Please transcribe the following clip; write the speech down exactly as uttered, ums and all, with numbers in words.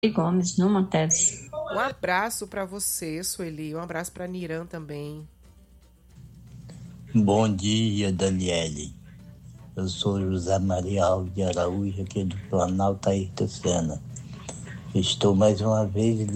Gomes, numa tese. Um abraço para você, Sueli. Um abraço para Niran também. Bom dia, Daniele. Eu sou José Maria Alves de Araújo, aqui do Planalto Ayrton Senna. Estou mais uma vez